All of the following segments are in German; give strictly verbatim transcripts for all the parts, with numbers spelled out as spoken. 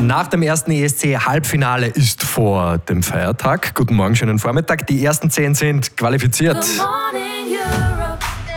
Nach dem ersten E S C-Halbfinale ist vor dem Feiertag. Guten Morgen, schönen Vormittag. Die ersten zehn sind qualifiziert. Good morning, Europe.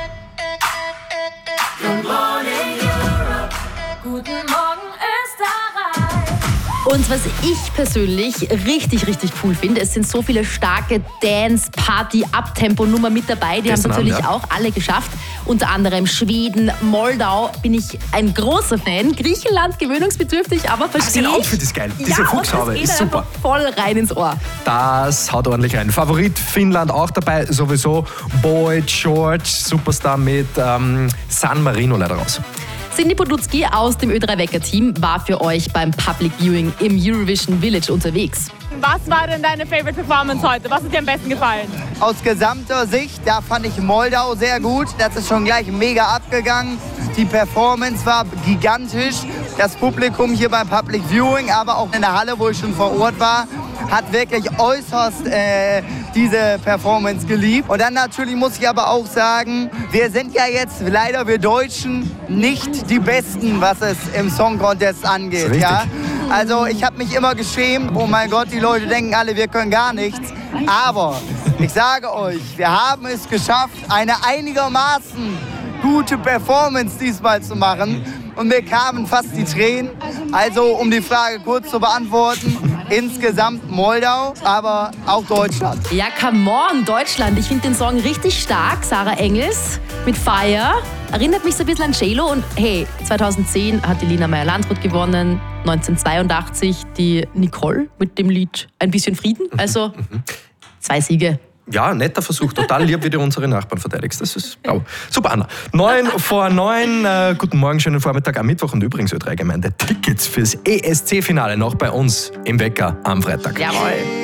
Good morning, Europe. Guten Morgen, Österreich. Und was ich persönlich richtig, richtig cool finde, es sind so viele starke Dance-, Party-, Abtempo-Nummer mit dabei. Die haben es Gestern natürlich Abend, ja. auch alle geschafft. Unter anderem Schweden, Moldau bin ich ein großer Fan. Griechenland gewöhnungsbedürftig, aber verstehe sein ich. Outfit ist geil. Diese ja, Fuchshaube und das geht ist einfach super. voll rein ins Ohr. Das haut ordentlich rein. Favorit Finnland auch dabei, sowieso. Boy George, Superstar mit ähm, San Marino leider raus. Cindy Podlutzki aus dem Ö drei Wecker-Team war für euch beim Public Viewing im Eurovision Village unterwegs. Was war denn deine Favorite Performance heute? Was hat dir am besten gefallen? Aus gesamter Sicht, da fand ich Moldau sehr gut. Das ist schon gleich mega abgegangen. Die Performance war gigantisch. Das Publikum hier beim Public Viewing, aber auch in der Halle, wo ich schon vor Ort war, hat wirklich äußerst äh, diese Performance geliebt. Und dann natürlich muss ich aber auch sagen, wir sind ja jetzt leider, wir Deutschen, nicht die Besten, was es im Song Contest angeht. Richtig. Ja? Also ich habe mich immer geschämt. Oh mein Gott, die Leute denken alle, wir können gar nichts. Aber ich sage euch, wir haben es geschafft, eine einigermaßen gute Performance diesmal zu machen. Und mir kamen fast die Tränen. Also um die Frage kurz zu beantworten, insgesamt Moldau, aber auch Deutschland. Ja, come on, Deutschland. Ich finde den Song richtig stark. Sarah Engels mit Fire. Erinnert mich so ein bisschen an J-Lo. Und hey, zweitausendzehn hat die Lina Meyer-Landrut gewonnen. neunzehnhundertzweiundachtzig die Nicole mit dem Lied Ein bisschen Frieden. Also zwei Siege. Ja, netter Versuch. Total lieb, wie du unsere Nachbarn verteidigst. Das ist oh. Super, Anna. Neun vor neun. Äh, guten Morgen, schönen Vormittag am Mittwoch. Und übrigens, Ö drei Gemeinde, Tickets fürs E S C-Finale noch bei uns im Wecker am Freitag. Jawohl.